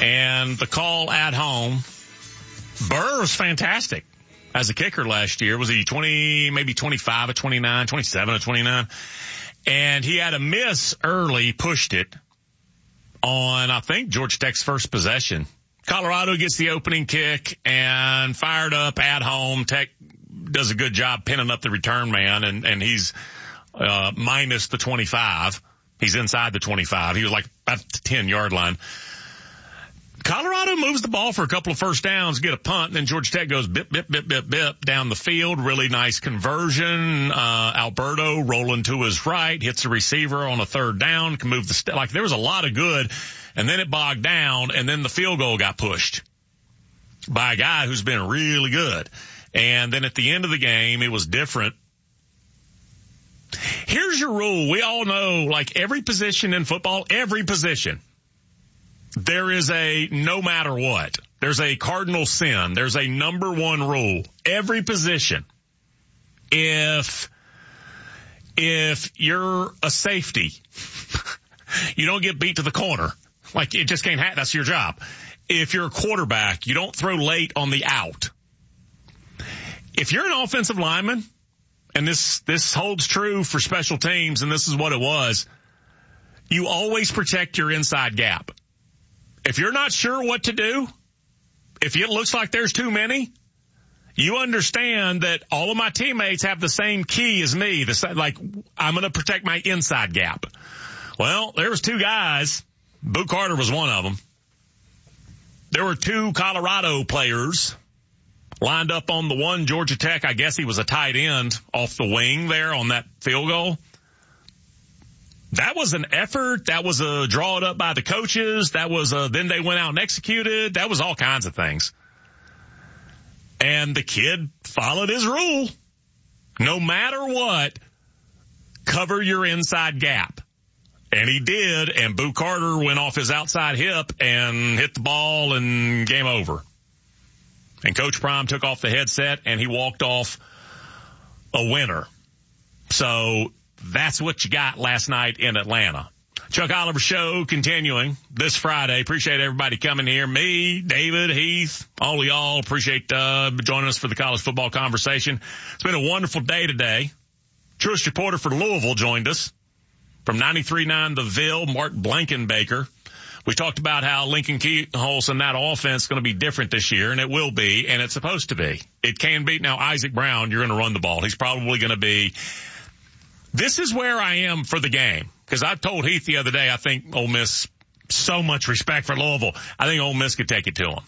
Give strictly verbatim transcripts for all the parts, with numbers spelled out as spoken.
And the call at home, Burr was fantastic as a kicker last year. Was he twenty, maybe twenty-five of twenty-nine, twenty-seven of twenty-nine? And he had a miss early, pushed it on, I think, Georgia Tech's first possession. Colorado gets the opening kick and fired up at home. Tech does a good job pinning up the return man, and, and he's uh minus the twenty-five. He's inside the twenty-five. He was like about the ten-yard line. Colorado moves the ball for a couple of first downs, get a punt, and then Georgia Tech goes bip, bip, bip, bip, bip down the field. Really nice conversion. Uh, Alberto rolling to his right, hits the receiver on a third down, can move the, st- like there was a lot of good, and then it bogged down, and then the field goal got pushed by a guy who's been really good. And then at the end of the game, it was different. Here's your rule. We all know, like every position in football, every position, there is a no matter what. There's a cardinal sin. There's a number one rule. Every position. If, if you're a safety, you don't get beat to the corner. Like it just can't happen. That's your job. If you're a quarterback, you don't throw late on the out. If you're an offensive lineman, and this, this holds true for special teams, and this is what it was, you always protect your inside gap. If you're not sure what to do, if it looks like there's too many, you understand that all of my teammates have the same key as me. The, like, I'm going to protect my inside gap. Well, there was two guys. Boo Carter was one of them. There were two Colorado players lined up on the one Georgia Tech. I guess he was a tight end off the wing there on that field goal. That was an effort. That was a draw it up by the coaches. That was a, then they went out and executed. That was all kinds of things. And the kid followed his rule. No matter what, cover your inside gap. And he did, and Boo Carter went off his outside hip and hit the ball, and game over. And Coach Prime took off the headset, and he walked off a winner. So that's what you got last night in Atlanta. Chuck Oliver Show continuing this Friday. Appreciate everybody coming here. Me, David, Heath, all of y'all appreciate uh joining us for the college football conversation. It's been a wonderful day today. Truist reporter for Louisville joined us from ninety-three point nine The Ville, Mark Blankenbaker. We talked about how Lincoln Kienholz and that offense is going to be different this year, and it will be, and it's supposed to be. It can be. Now, Isaac Brown, you're going to run the ball. He's probably going to be. This is where I am for the game, because I told Heath the other day I think Ole Miss, so much respect for Louisville, I think Ole Miss could take it to them.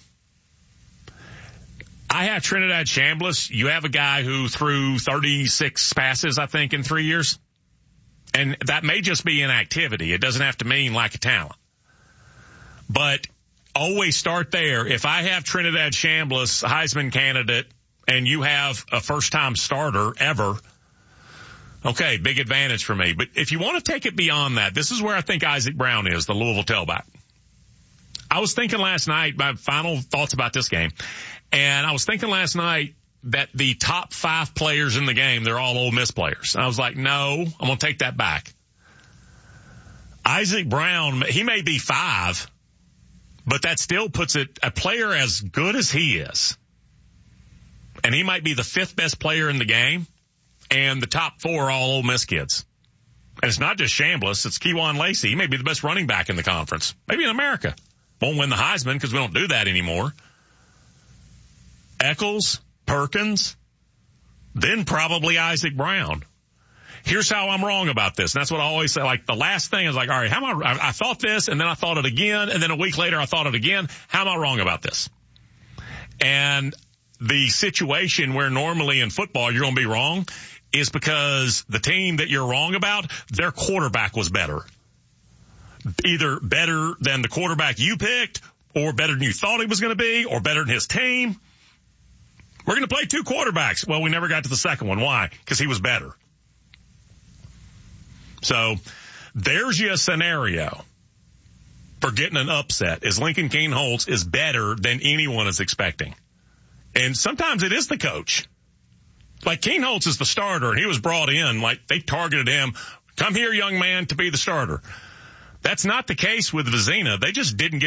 I have Trinidad Chambliss. You have a guy who threw thirty-six passes, I think, in three years. And that may just be inactivity. It doesn't have to mean lack of talent. But always start there. If I have Trinidad Chambliss, Heisman candidate, and you have a first-time starter ever, okay, big advantage for me. But if you want to take it beyond that, this is where I think Isaac Brown is, the Louisville tailback. I was thinking last night, my final thoughts about this game, and I was thinking last night that the top five players in the game, they're all Ole Miss players. And I was like, no, I'm going to take that back. Isaac Brown, he may be five, but that still puts it, a player as good as he is, and he might be the fifth best player in the game, and the top four are all Ole Miss kids. And it's not just Chambliss, it's Kejuan Lacey. He may be the best running back in the conference, maybe in America. Won't win the Heisman because we don't do that anymore. Eccles, Perkins, then probably Isaac Brown. Here's how I'm wrong about this. And that's what I always say. Like, the last thing is like, all right, how am I, I, I thought this, and then I thought it again, and then a week later I thought it again. How am I wrong about this? And the situation where normally in football you're going to be wrong is because the team that you're wrong about, their quarterback was better. Either better than the quarterback you picked, or better than you thought he was going to be, or better than his team. We're going to play two quarterbacks. Well, we never got to the second one. Why? Because he was better. So there's your scenario for getting an upset, is Lincoln Kienholz is better than anyone is expecting. And sometimes it is the coach. Like, Kienholz is the starter, and he was brought in, like, they targeted him. Come here, young man, to be the starter. That's not the case with Vizina. They just didn't get